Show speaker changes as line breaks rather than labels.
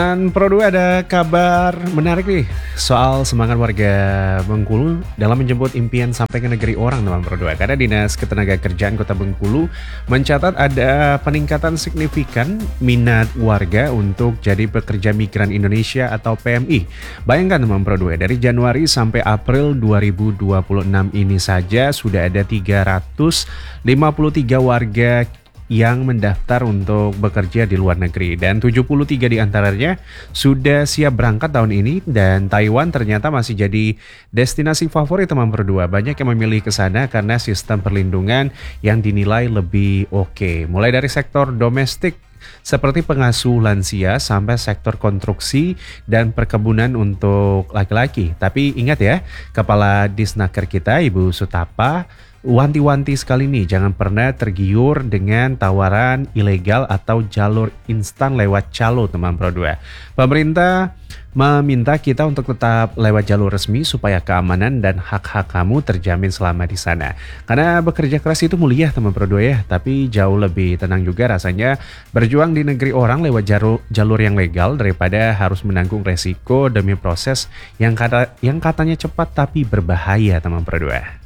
Dan Pro 2 ada kabar menarik nih soal semangat warga Bengkulu dalam menjemput impian sampai ke negeri orang teman Pro 2. Karena Dinas Ketenagakerjaan Kota Bengkulu mencatat ada peningkatan signifikan minat warga untuk jadi pekerja migran Indonesia atau PMI. Bayangkan teman Pro 2, dari Januari sampai April 2026 ini saja sudah ada 353 warga yang mendaftar untuk bekerja di luar negeri dan 73 diantaranya sudah siap berangkat tahun ini. Dan Taiwan ternyata masih jadi destinasi favorit teman berdua. Banyak yang memilih ke sana karena sistem perlindungan yang dinilai lebih oke. Mulai dari sektor domestik seperti pengasuh lansia sampai sektor konstruksi dan perkebunan untuk laki-laki. Tapi ingat ya, Kepala Disnaker kita Ibu Sutapa wanti-wanti sekali nih, jangan pernah tergiur dengan tawaran ilegal atau jalur instan lewat calo teman Pro 2. Pemerintah meminta kita untuk tetap lewat jalur resmi supaya keamanan dan hak-hak kamu terjamin selama di sana. Karena bekerja keras itu mulia teman Pro 2 ya, tapi jauh lebih tenang juga rasanya berjuang di negeri orang lewat jalur yang legal daripada harus menanggung resiko demi proses yang katanya cepat tapi berbahaya teman Pro 2.